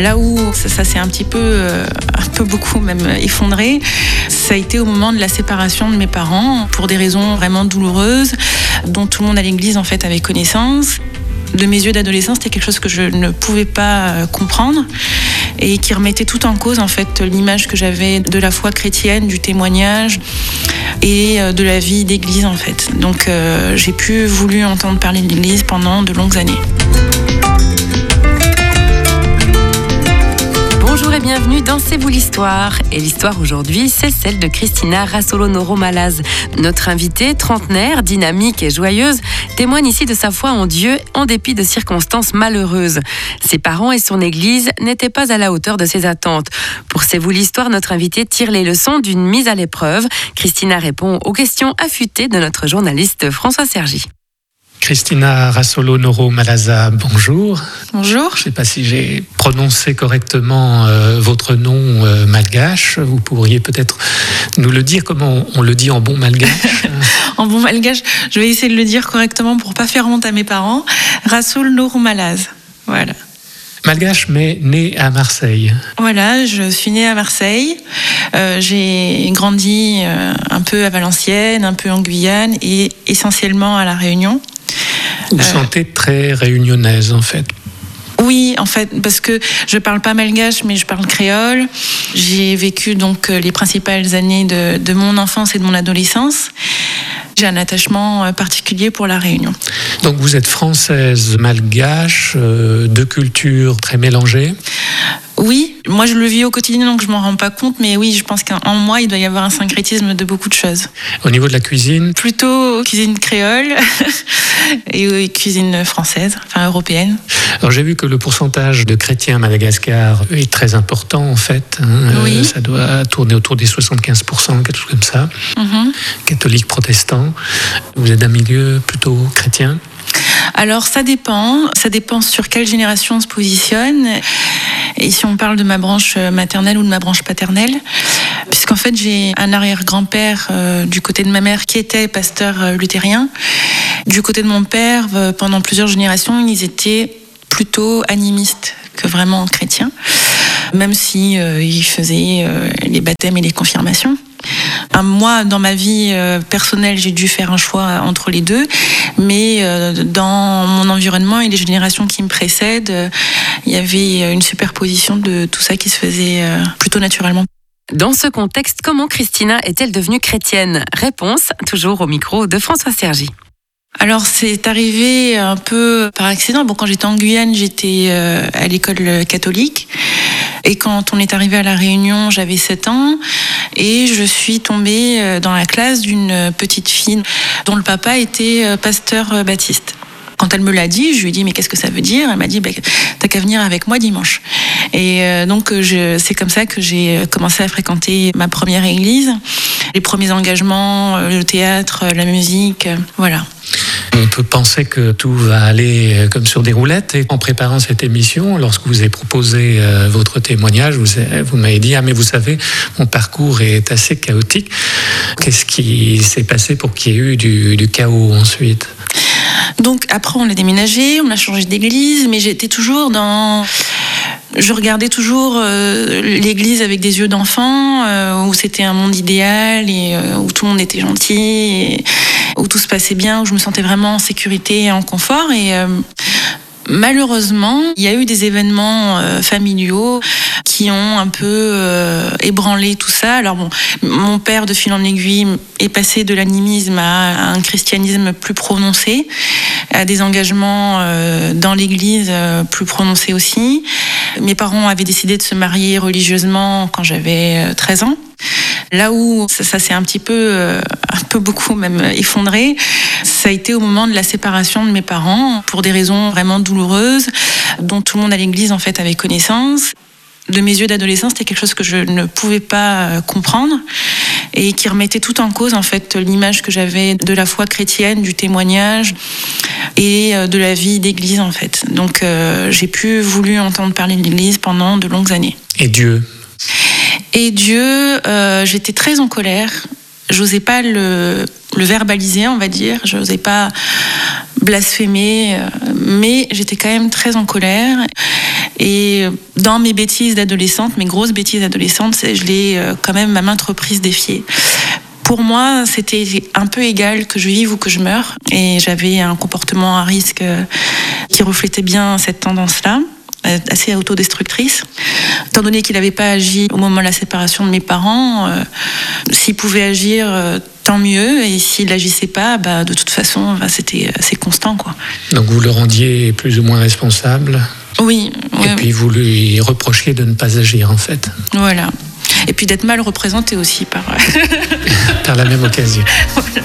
Là où ça s'est un peu beaucoup même effondré, ça a été au moment de la séparation de mes parents, pour des raisons vraiment douloureuses, dont tout le monde à l'église en fait avait connaissance. De mes yeux d'adolescent, c'était quelque chose que je ne pouvais pas comprendre et qui remettait tout en cause en fait l'image que j'avais de la foi chrétienne, du témoignage et de la vie d'église en fait. Donc j'ai plus voulu entendre parler de l'église pendant de longues années. Bonjour et bienvenue dans C'est vous l'histoire. Et l'histoire aujourd'hui, c'est celle de Cristina Rasolonoro-Malaz. Notre invitée, trentenaire, dynamique et joyeuse, témoigne ici de sa foi en Dieu en dépit de circonstances malheureuses. Ses parents et son église n'étaient pas à la hauteur de ses attentes. Pour C'est vous l'histoire, notre invitée tire les leçons d'une mise à l'épreuve. Cristina répond aux questions affûtées de notre journaliste François Sergi. Cristina Rasolonoro-Malaz, bonjour. Bonjour. Je ne sais pas si j'ai prononcé correctement votre nom malgache. Vous pourriez peut-être nous le dire, comment on le dit en bon malgache. En bon malgache, je vais essayer de le dire correctement pour ne pas faire honte à mes parents. Rasolonoro-Malaz, voilà. Malgache, mais née à Marseille. Voilà, je suis née à Marseille. J'ai grandi un peu à Valenciennes, un peu en Guyane et essentiellement à La Réunion. Vous vous sentez très réunionnaise, en fait. Oui, en fait, parce que je parle pas malgache, mais je parle créole. J'ai vécu donc les principales années de mon enfance et de mon adolescence. J'ai un attachement particulier pour La Réunion. Donc vous êtes française, malgache, de culture très mélangée. Oui, moi je le vis au quotidien donc je m'en rends pas compte, mais oui, je pense qu'en moi il doit y avoir un syncrétisme de beaucoup de choses. Au niveau de la cuisine ? Plutôt cuisine créole et cuisine française, enfin européenne. Alors j'ai vu que le pourcentage de chrétiens à Madagascar est très important en fait. Oui. Ça doit tourner autour des 75%, quelque chose comme ça. Catholiques, protestants. Vous êtes d'un milieu plutôt chrétien ? Alors ça dépend sur quelle génération on se positionne et si on parle de ma branche maternelle ou de ma branche paternelle, puisqu'en fait j'ai un arrière-grand-père du côté de ma mère qui était pasteur luthérien. Du côté de mon père, pendant plusieurs générations, ils étaient plutôt animistes que vraiment chrétiens, même si ils faisaient les baptêmes et les confirmations. Moi, dans ma vie personnelle, j'ai dû faire un choix entre les deux, mais dans mon environnement et les générations qui me précèdent, il y avait une superposition de tout ça qui se faisait plutôt naturellement. Dans ce contexte, comment Cristina est-elle devenue chrétienne ? Réponse, toujours au micro de François Sergi. Alors c'est arrivé un peu par accident. Bon, quand j'étais en Guyane, j'étais à l'école catholique. Et quand on est arrivé à La Réunion, j'avais 7 ans. Et je suis tombée dans la classe d'une petite fille dont le papa était pasteur baptiste. Quand elle me l'a dit, je lui ai dit « mais qu'est-ce que ça veut dire ?» Elle m'a dit « t'as qu'à venir avec moi dimanche ». Et donc c'est comme ça que j'ai commencé à fréquenter ma première église. Les premiers engagements, le théâtre, la musique, voilà. On peut penser que tout va aller comme sur des roulettes. Et en préparant cette émission, lorsque vous avez proposé votre témoignage, vous m'avez dit « ah mais vous savez, mon parcours est assez chaotique ». Qu'est-ce qui s'est passé pour qu'il y ait eu du chaos ensuite ? Donc après on a déménagé, on a changé d'église, mais j'étais toujours dans... Je regardais toujours l'église avec des yeux d'enfant, où c'était un monde idéal et où tout le monde était gentil, et où tout se passait bien, où je me sentais vraiment en sécurité et en confort. Et malheureusement, il y a eu des événements familiaux qui ont un peu ébranlé tout ça. Alors bon, mon père, de fil en aiguille, est passé de l'animisme à un christianisme plus prononcé, à des engagements dans l'église plus prononcés aussi. Mes parents avaient décidé de se marier religieusement quand j'avais 13 ans. Là où ça s'est un peu beaucoup même effondré, ça a été au moment de la séparation de mes parents, pour des raisons vraiment douloureuses, dont tout le monde à l'église en fait avait connaissance. De mes yeux d'adolescent, c'était quelque chose que je ne pouvais pas comprendre et qui remettait tout en cause en fait l'image que j'avais de la foi chrétienne, du témoignage et de la vie d'église en fait. Donc j'ai plus voulu entendre parler de l'église pendant de longues années. Et Dieu ? Et Dieu, j'étais très en colère. J'osais pas le verbaliser, on va dire. J'osais pas blasphémer, mais j'étais quand même très en colère. Et dans mes bêtises d'adolescente, mes grosses bêtises d'adolescente, je l'ai quand même à maintes reprises défié. Pour moi, c'était un peu égal que je vive ou que je meure. Et j'avais un comportement à risque qui reflétait bien cette tendance-là, assez autodestructrice. Étant donné qu'il n'avait pas agi au moment de la séparation de mes parents, s'il pouvait agir, tant mieux. Et s'il n'agissait pas, de toute façon, c'était assez constant, quoi. Donc vous le rendiez plus ou moins responsable ? Oui. Et puis vous lui reprochiez de ne pas agir, en fait. Voilà. Et puis d'être mal représenté aussi par... par la même occasion. Voilà.